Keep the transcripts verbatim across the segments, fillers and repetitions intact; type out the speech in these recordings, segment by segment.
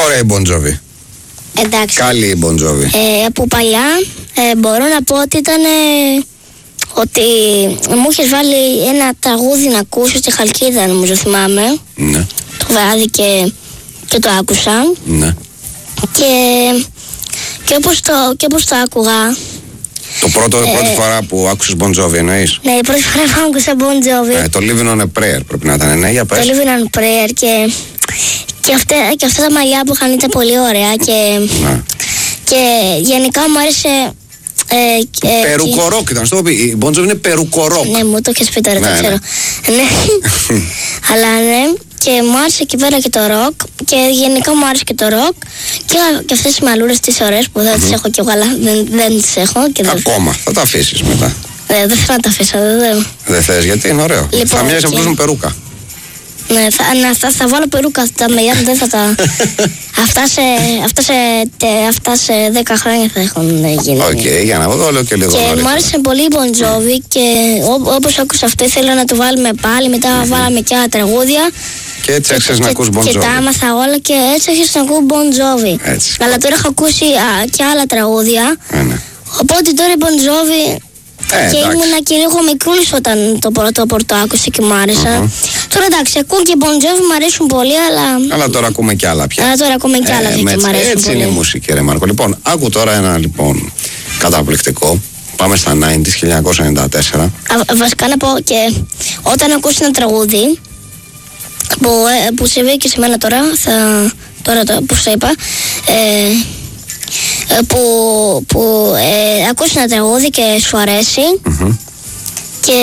Ωραία η Bon Jovi. Εντάξει. Καλή η Bon Jovi. Ε, από παλιά ε, μπορώ να πω ότι ήταν ε, ότι μου είχες βάλει ένα τραγούδι να ακούσω στη Χαλκίδα, νομίζω, θυμάμαι. Ναι. Το βράδυ και, και το άκουσα. Ναι. Και, και, όπως το, και όπως το άκουγα. Το πρώτο, ε, πρώτη φορά που άκουσες Bon Jovi εννοείς? Ναι, η πρώτη φορά που άκουσα Bon Jovi. Ε, το Living on a Prayer πρέπει να ήταν, ναι, για πες. Το Living on a Prayer και, και, αυτά, και αυτά τα μαλλιά που είχαν ήταν πολύ ωραία και, ναι. και γενικά μου άρεσε. Ε, ε, περουκορόκ και... ήταν, στο πει. Η Bon Jovi είναι περουκορόκ. Ναι, μου το έχεις πει τώρα, ναι, το ξέρω. Ναι. Ναι. Αλλά ναι, και μου άρεσε εκεί πέρα και το ροκ και γενικά μου άρεσε και το ροκ και, και αυτές τις μαλούρες τις ωραίες που δεν mm-hmm. τις έχω κι εγώ, αλλά δεν, δεν τις έχω. Και ακόμα, θα τα αφήσεις μετά. Ναι, δεν θέλω να τα αφήσω, δεν. Δεν θες, γιατί είναι ωραίο. Λοιπόν, θα μοιάζει απλώς με περούκα. Ναι, θα, να, θα, θα βάλω περούκα, τα μαλλιά δεν θα τα... αυτά, σε, αυτά, σε, τε, αυτά σε δέκα χρόνια θα έχουν γίνει. Οκ, okay, για να δω, λέω και λίγο. Και μου άρεσε πολύ η Bon Jovi και ό, όπως άκουσα αυτό ήθελα να το βάλουμε πάλι, μετά mm-hmm. βάλαμε και άλλα τραγούδια. Και έτσι άρχισες να ακούς Bon Jovi. Και τα άμαθα όλα και έτσι άρχισα να ακούω Bon Jovi. Έτσι. Αλλά τώρα έχω ακούσει α, και άλλα τραγούδια. Ε, ναι. Οπότε τώρα η Bon Jovi... Ε, και ήμουνα και λίγο μικρούλης όταν το πρώτο πορτό άκουσα και μου άρεσα. Uh-huh. Τώρα εντάξει, ακούω και Bon Jovi, μου αρέσουν πολύ, αλλά... Αλλά τώρα ακούμε και άλλα πια. Αλλά τώρα ακούμε και άλλα ε, πια και μου αρέσουν έτσι πολύ. είναι η μουσική, ρε Μάρκο. Λοιπόν, άκου τώρα ένα λοιπόν καταπληκτικό. Πάμε στα ενενήντα, χίλια εννιακόσια ενενήντα τέσσερα. Α, βασικά να πω και όταν ακούσει ένα τραγούδι που, ε, που συμβεί και σε μένα τώρα, θα, τώρα το, που σου είπα, ε, που, που ε, ακούσει ένα τραγούδι και σου αρέσει mm-hmm. και,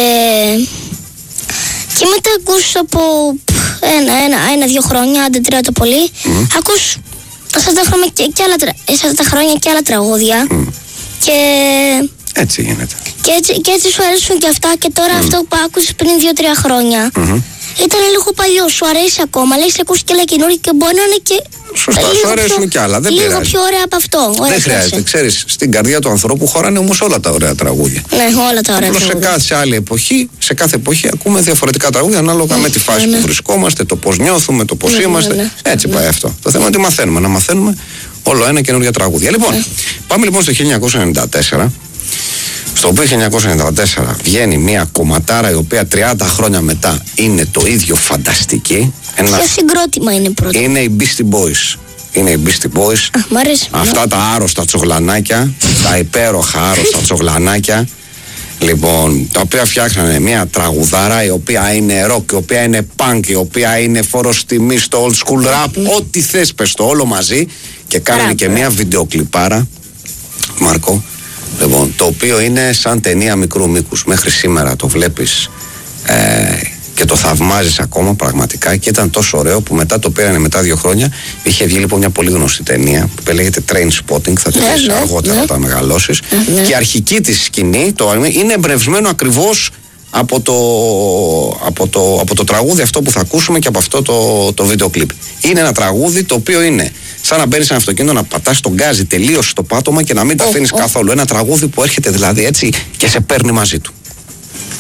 και μετά ακούς από ένα, ένα, ένα, δύο χρόνια, άντε τρία το πολύ, mm-hmm. ακούς αυτά τα χρόνια και, και, άλλα, αυτά τα χρόνια και άλλα τραγούδια mm. και έτσι γίνεται. Και έτσι, και έτσι σου αρέσουν και αυτά και τώρα mm. αυτό που άκουσες πριν δύο τρία χρόνια mm-hmm. ήταν λίγο παλιό, σου αρέσει ακόμα, λέει, σε ακούσει και άλλα καινούργια και μπορεί να είναι και. Σωστά, σου αρέσουν πιο, κι άλλα. Δεν λίγο πειράζει. Πιο ωραία από αυτό. Ωραία, δεν χρειάζεται. Ξέρεις, στην καρδιά του ανθρώπου χωράνε όμως όλα τα ωραία τραγούδια. Ναι, όλα τα ωραία. Απλώς σε κάθε άλλη εποχή, σε κάθε εποχή ακούμε διαφορετικά τραγούδια ανάλογα mm, με τη φάση ναι, ναι. που βρισκόμαστε, το πώς νιώθουμε, το πώς ναι, είμαστε. Ναι, ναι. Έτσι ναι. πάει αυτό. Το θέμα είναι ότι μαθαίνουμε. Να μαθαίνουμε όλο ένα καινούργια τραγούδια. Λοιπόν, ναι. πάμε λοιπόν στο χίλια εννιακόσια ενενήντα τέσσερα. Στο οποίο χίλια εννιακόσια ενενήντα τέσσερα βγαίνει μια κομματάρα η οποία τριάντα χρόνια μετά είναι το ίδιο φανταστική. Ένα... Ποιο συγκρότημα είναι πρώτο? Είναι οι Beastie Boys. Είναι οι Beastie Boys. Α, μ' αρέσει. Αυτά ναι. τα άρρωστα τσογλανάκια, τα υπέροχα άρρωστα τσογλανάκια. Λοιπόν, τα οποία φτιάχνανε μια τραγουδάρα η οποία είναι rock, η οποία είναι punk, η οποία είναι φόρος τιμή στο old school rap, mm. ό,τι θες πες το όλο μαζί. Και κάνανε και μια βιντεοκλιπάρα, Μάρκο. Λοιπόν, το οποίο είναι σαν ταινία μικρού μήκους. Μέχρι σήμερα το βλέπεις ε, και το θαυμάζεις ακόμα πραγματικά και ήταν τόσο ωραίο που μετά το πήρανε μετά δύο χρόνια. Είχε βγει λοιπόν μια πολύ γνωστή ταινία που λέγεται Trainspotting, θα τη δεις ναι, αργότερα ναι. όταν μεγαλώσεις. Ναι. Και η αρχική της σκηνή το, είναι εμπνευσμένο ακριβώς από το, από, το, από το τραγούδι αυτό που θα ακούσουμε και από αυτό το, το βίντεο κλιπ. Είναι ένα τραγούδι το οποίο είναι σαν να μπαίνεις ένα αυτοκίνητο, να πατάς τον γκάζι τελείως στο πάτωμα και να μην τα αφήνεις oh, oh. καθόλου. Ένα τραγούδι που έρχεται δηλαδή έτσι και σε παίρνει μαζί του.